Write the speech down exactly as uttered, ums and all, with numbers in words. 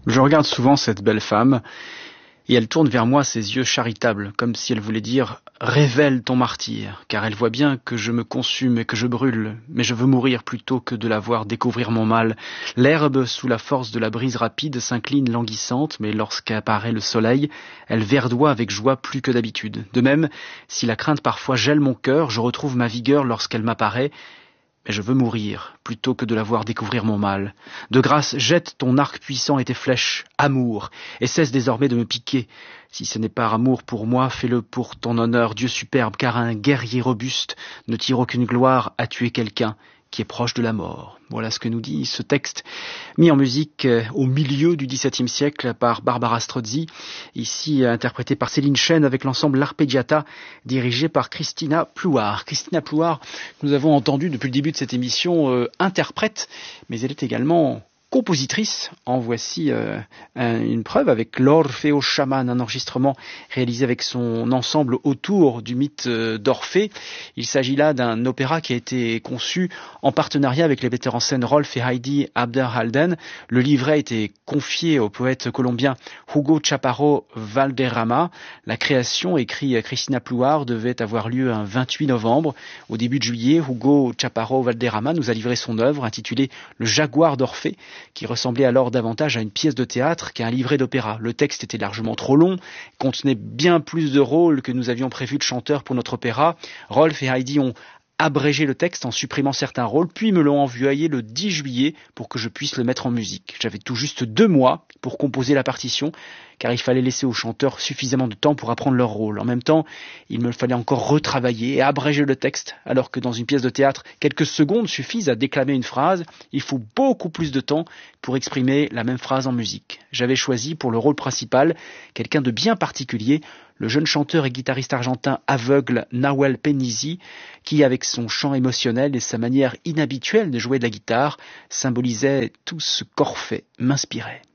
Je regarde souvent cette belle femme, et elle tourne vers moi ses yeux charitables, comme si elle voulait dire « Révèle ton martyr », car elle voit bien que je me consume et que je brûle, mais je veux mourir plutôt que de la voir découvrir mon mal. L'herbe, sous la force de la brise rapide, s'incline languissante, mais lorsqu'apparaît le soleil, elle verdoie avec joie plus que d'habitude. De même, si la crainte parfois gèle mon cœur, je retrouve ma vigueur lorsqu'elle m'apparaît, mais je veux mourir, plutôt que de la voir découvrir mon mal. De grâce, jette ton arc puissant et tes flèches, amour, et cesse désormais de me piquer. Si ce n'est pas amour pour moi, fais-le pour ton honneur, Dieu superbe, car un guerrier robuste ne tire aucune gloire à tuer quelqu'un qui est proche de la mort. Voilà ce que nous dit ce texte, mis en musique euh, au milieu du XVIIe siècle par Barbara Strozzi, ici euh, interprété par Céline Chêne avec l'ensemble L'Arpeggiata, dirigé par Christina Plouard. Christina Plouard, que nous avons entendu depuis le début de cette émission, euh, interprète, mais elle est également compositrice. En voici euh, un, une preuve avec l'Orfeo Shaman, un enregistrement réalisé avec son ensemble autour du mythe euh, d'Orphée. Il s'agit là d'un opéra qui a été conçu en partenariat avec les metteurs en scène Rolf et Heidi Abderhalden. Le livret a été confié au poète colombien Hugo Chaparro Valderrama. La création, écrit Christina Plouard, devait avoir lieu un vingt-huit novembre. Au début de juillet, Hugo Chaparro Valderrama nous a livré son œuvre intitulée Le Jaguar d'Orphée, qui ressemblait alors davantage à une pièce de théâtre qu'à un livret d'opéra. Le texte était largement trop long, contenait bien plus de rôles que nous avions prévu de chanteurs pour notre opéra. Rolf et Heidi ont abrégé le texte en supprimant certains rôles, puis me l'ont envoyé le dix juillet pour que je puisse le mettre en musique. J'avais tout juste deux mois pour composer la partition, car il fallait laisser aux chanteurs suffisamment de temps pour apprendre leur rôle. En même temps, il me fallait encore retravailler et abréger le texte, alors que dans une pièce de théâtre, quelques secondes suffisent à déclamer une phrase. Il faut beaucoup plus de temps pour exprimer la même phrase en musique. J'avais choisi pour le rôle principal quelqu'un de bien particulier, le jeune chanteur et guitariste argentin aveugle Nahuel Penisi, qui, avec son chant émotionnel et sa manière inhabituelle de jouer de la guitare, symbolisait tout ce qu'Orphée m'inspirait.